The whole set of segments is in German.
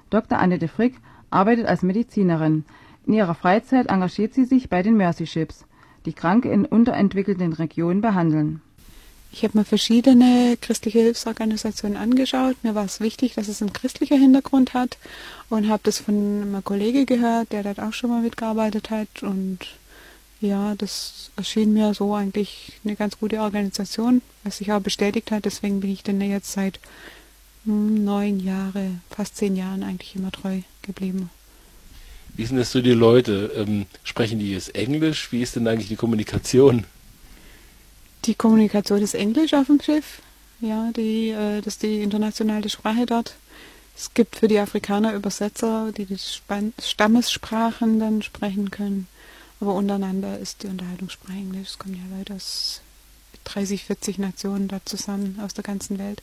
Dr. Annette Frick arbeitet als Medizinerin. In ihrer Freizeit engagiert sie sich bei den Mercy Ships, die Kranke in unterentwickelten Regionen behandeln. Ich habe mir verschiedene christliche Hilfsorganisationen angeschaut. Mir war es wichtig, dass es einen christlichen Hintergrund hat und habe das von einem Kollegen gehört, der dort auch schon mal mitgearbeitet hat. Und ja, das erschien mir so eigentlich eine ganz gute Organisation, was sich auch bestätigt hat. Deswegen bin ich dann jetzt seit 9 Jahre, fast 10 Jahren eigentlich immer treu geblieben. Wie sind das so die Leute? Sprechen die jetzt Englisch? Wie ist denn eigentlich die Kommunikation? Die Kommunikation ist Englisch auf dem Schiff. Ja, das ist die internationale Sprache dort. Es gibt für die Afrikaner Übersetzer, die Stammessprachen dann sprechen können. Aber untereinander ist die Unterhaltungssprache Englisch. Es kommen ja Leute aus 30, 40 Nationen da zusammen aus der ganzen Welt.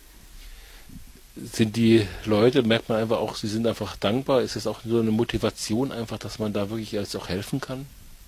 Sind die Leute, merkt man einfach auch, sie sind einfach dankbar? Ist es auch so eine Motivation einfach, dass man da wirklich jetzt auch helfen kann?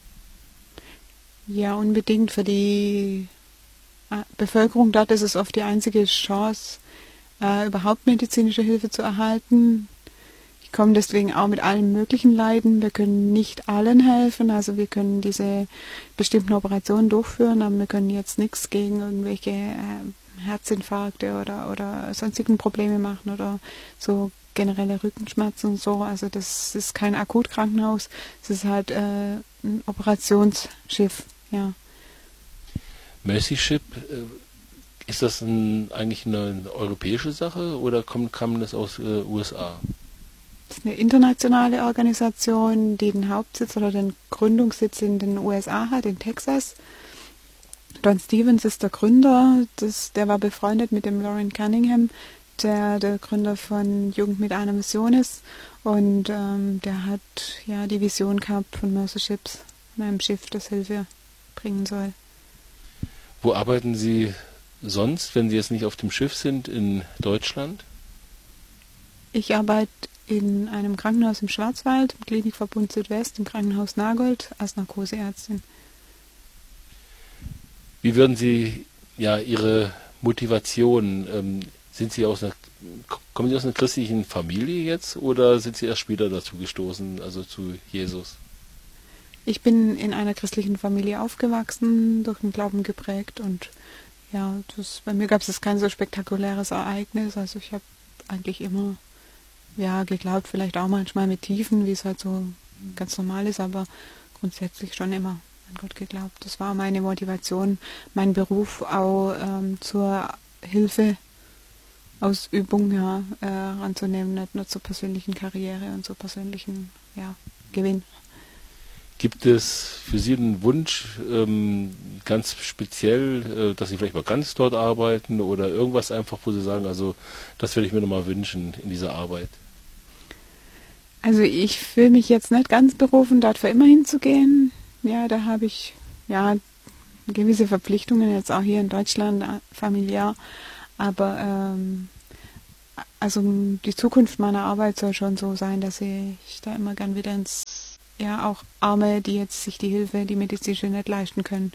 Ja, unbedingt. Für die Bevölkerung dort ist es oft die einzige Chance, überhaupt medizinische Hilfe zu erhalten. Die kommen deswegen auch mit allen möglichen Leiden. Wir können nicht allen helfen, also wir können diese bestimmten Operationen durchführen, aber wir können jetzt nichts gegen irgendwelche Herzinfarkte oder sonstigen Probleme machen oder so generelle Rückenschmerzen und so. Also das ist kein Akutkrankenhaus, es ist halt ein Operationsschiff. Ja. Mercy Ship, ist das eigentlich eine europäische Sache oder kam das aus USA? Das ist eine internationale Organisation, die den Hauptsitz oder den Gründungssitz in den USA hat, in Texas. Don Stevens ist der Gründer, der war befreundet mit dem Loren Cunningham, der Gründer von Jugend mit einer Mission ist. Und der hat ja die Vision gehabt von Mercy Ships, von einem Schiff, das Hilfe bringen soll. Wo arbeiten Sie sonst, wenn Sie jetzt nicht auf dem Schiff sind, in Deutschland? Ich arbeite in einem Krankenhaus im Schwarzwald, im Klinikverbund Südwest, im Krankenhaus Nagold, als Narkoseärztin. Wie würden Sie Ihre Motivation, kommen Sie aus einer christlichen Familie jetzt oder sind Sie erst später dazu gestoßen, also zu Jesus? Ich bin in einer christlichen Familie aufgewachsen, durch den Glauben geprägt und ja, bei mir gab es kein so spektakuläres Ereignis. Also ich habe eigentlich immer geglaubt, vielleicht auch manchmal mit Tiefen, wie es halt so ganz normal ist, aber grundsätzlich schon immer an Gott geglaubt. Das war meine Motivation, meinen Beruf auch zur Hilfeausübung ranzunehmen, nicht nur zur persönlichen Karriere und zur persönlichen Gewinn. Gibt es für Sie einen Wunsch, ganz speziell, dass Sie vielleicht mal ganz dort arbeiten oder irgendwas einfach, wo Sie sagen, also das würde ich mir nochmal wünschen in dieser Arbeit? Also ich fühle mich jetzt nicht ganz berufen, dort für immer hinzugehen. Ja, da habe ich gewisse Verpflichtungen jetzt auch hier in Deutschland, familiär. Aber also die Zukunft meiner Arbeit soll schon so sein, dass ich da immer gern wieder auch Arme, die jetzt sich die medizinische nicht leisten können,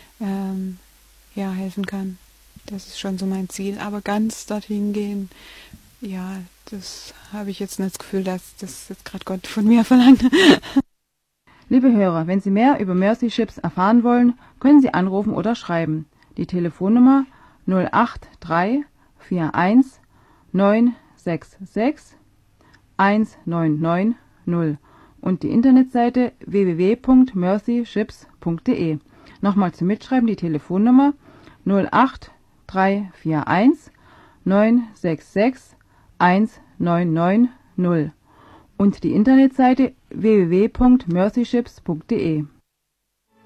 helfen kann. Das ist schon so mein Ziel. Aber ganz dorthin gehen, das habe ich jetzt nicht das Gefühl, dass das jetzt gerade Gott von mir verlangt. Liebe Hörer, wenn Sie mehr über Mercy Ships erfahren wollen, können Sie anrufen oder schreiben. Die Telefonnummer 083 41 966 1990 und die Internetseite www.mercyships.de. Nochmal zum Mitschreiben die Telefonnummer 08341 966 1990 und die Internetseite www.mercyships.de.